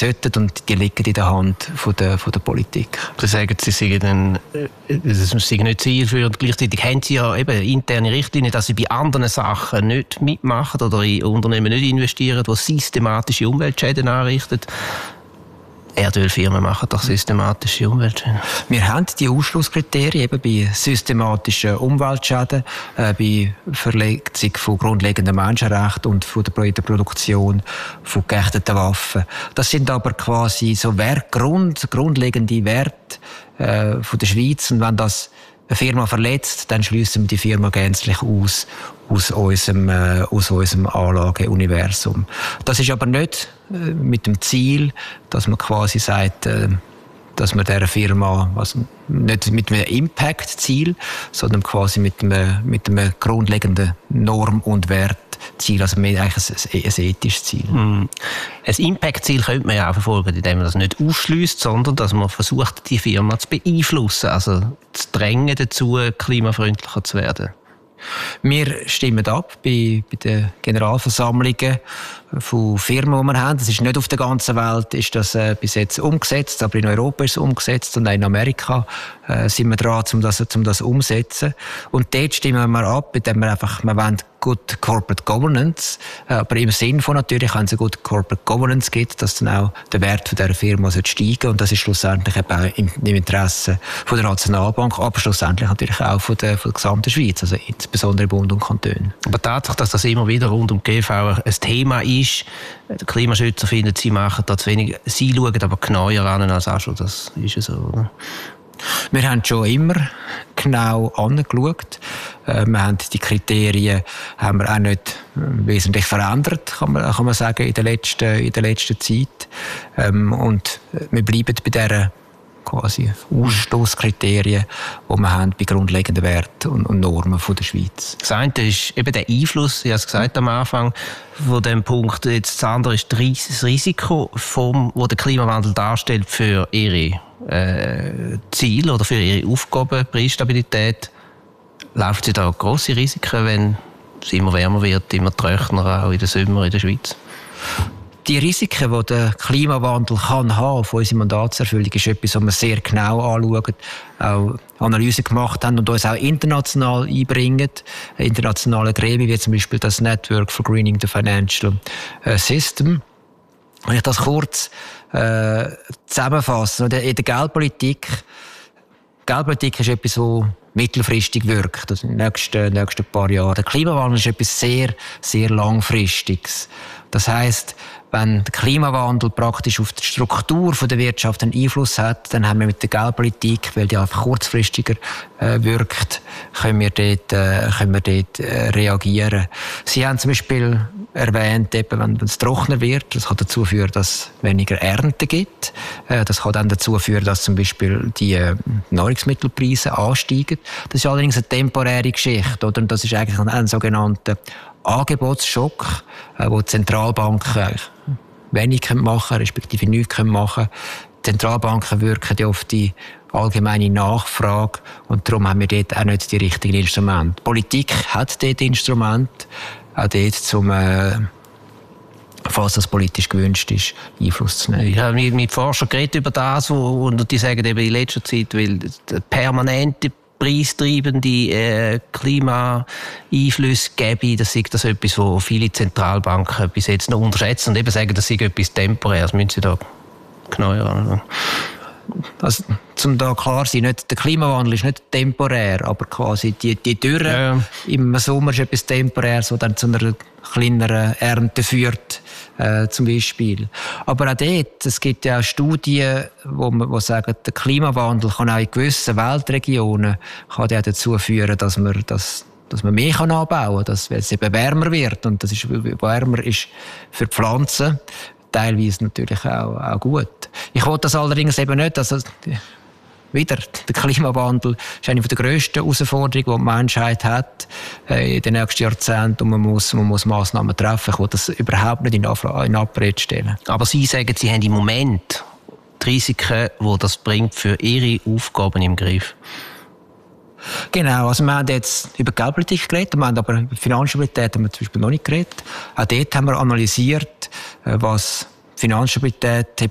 sollten, und die liegen in der Hand von der Politik. Sie sagen, Sie seien nicht zielführend. Gleichzeitig haben Sie ja eben interne Richtlinien, dass Sie bei anderen Sachen nicht mitmachen oder in Unternehmen nicht investieren, die systematische Umweltschäden anrichten. Erdölfirmen machen doch systematische Umweltschäden. Wir haben die Ausschlusskriterien eben bei systematischen Umweltschäden, bei Verletzung von grundlegenden Menschenrechten und von der Produktion von geächteten Waffen. Das sind aber quasi so grundlegende Werte von der Schweiz, und wenn das eine Firma verletzt, dann schliessen wir die Firma gänzlich aus unserem Anlageuniversum. Das ist aber nicht mit dem Ziel, dass man quasi sagt, dass man dieser Firma, also nicht mit einem Impact-Ziel, sondern quasi mit einem grundlegenden Norm- und Wertziel, also mehr eigentlich ein ethisches Ziel. Ein Impact-Ziel könnte man ja auch verfolgen, indem man das nicht ausschliesst, sondern dass man versucht, die Firma zu beeinflussen, also zu drängen dazu, klimafreundlicher zu werden. Wir stimmen ab bei den Generalversammlungen von Firmen, die wir haben. Das ist nicht auf der ganzen Welt ist das bis jetzt umgesetzt, aber in Europa ist es umgesetzt und auch in Amerika sind wir dran, um das umzusetzen. Und dort stimmen wir ab, indem wir wollen Good Corporate Governance, aber im Sinn von natürlich, wenn es eine Good Corporate Governance gibt, dass dann auch der Wert von dieser Firma steigen, und das ist schlussendlich eben auch im Interesse von der Nationalbank, aber schlussendlich natürlich auch von der gesamten Schweiz, also insbesondere Bund und Kantone. Aber Tatsache, dass das immer wieder rund um GV ein Thema ist, der Klimaschützer findet, sie machen da zu wenig, sie schauen aber genauer an als auch schon, das ist ja so, oder? Wir haben schon immer genau angeschaut. Wir haben die Kriterien auch nicht wesentlich verändert, kann man sagen, in der letzten Zeit. Und wir bleiben bei dieser quasi Ausstoßkriterien, die wir haben bei grundlegenden Werten und Normen von der Schweiz. Das eine ist eben der Einfluss, ich habe es gesagt am Anfang, von dem Punkt. Jetzt das andere ist das Risiko, das der Klimawandel darstellt für ihre Ziele oder für ihre Aufgaben, Preisstabilität. Laufen Sie da grosse Risiken, wenn es immer wärmer wird, immer trockener, auch in den Sommer in der Schweiz? Die Risiken, die der Klimawandel kann haben von unserer Mandatserfüllung, ist etwas, was wir sehr genau anschauen, auch Analysen gemacht haben und uns auch international einbringen. Internationale Gremien, wie zum Beispiel das Network for Greening the Financial System. Wenn ich das kurz zusammenfasse, in der Geldpolitik ist etwas, das mittelfristig wirkt, also in den nächsten paar Jahren. Der Klimawandel ist etwas sehr, sehr Langfristiges. Das heisst, wenn der Klimawandel praktisch auf die Struktur der Wirtschaft einen Einfluss hat, dann haben wir mit der Geldpolitik, weil die einfach kurzfristiger wirkt, können wir dort reagieren. Sie haben zum Beispiel erwähnt, eben, wenn es trockener wird, das kann dazu führen, dass es weniger Ernte gibt. Das kann dann dazu führen, dass zum Beispiel die Nahrungsmittelpreise ansteigen. Das ist allerdings eine temporäre Geschichte, oder? Und das ist eigentlich ein sogenannter Angebotsschock, wo die Zentralbanken wenig machen können, respektive nichts machen können. Die Zentralbanken wirken ja auf die allgemeine Nachfrage und darum haben wir dort auch nicht die richtigen Instrumente. Die Politik hat dort Instrumente, auch dort falls das politisch gewünscht ist, Einfluss zu nehmen. Ich habe mit Forschern geredet über das, und die sagen eben in letzter Zeit, weil permanente preistreibende Klimaeinflüsse gäbe, das ist das etwas, was viele Zentralbanken bis jetzt noch unterschätzen und eben sagen, das sei etwas Temporäres. Müssen Sie da genauer anschauen? Also, zum da klar sein, der Klimawandel ist nicht temporär, aber quasi die Dürre im Sommer ist etwas Temporäres, das dann zu einer kleineren Ernte führt, zum Beispiel. Aber auch dort, es gibt ja auch Studien, die sagen, der Klimawandel kann auch in gewissen Weltregionen kann auch dazu führen, dass man mehr anbauen kann, weil es eben wärmer wird. Und das ist wärmer ist für die Pflanzen teilweise natürlich auch gut. Ich wollte das allerdings eben nicht, also wieder, der Klimawandel ist eine der grössten Herausforderungen, die die Menschheit hat in den nächsten Jahrzehnten, und man muss Massnahmen treffen. Ich will das überhaupt nicht in Abrede stellen. Aber Sie sagen, Sie haben im Moment die Risiken, die das bringt, für Ihre Aufgaben im Griff. Genau, also wir haben jetzt über Geldpolitik geredet, wir haben aber über Finanzstabilität haben wir zum Beispiel noch nicht geredet. Auch dort haben wir analysiert, was Finanzstabilität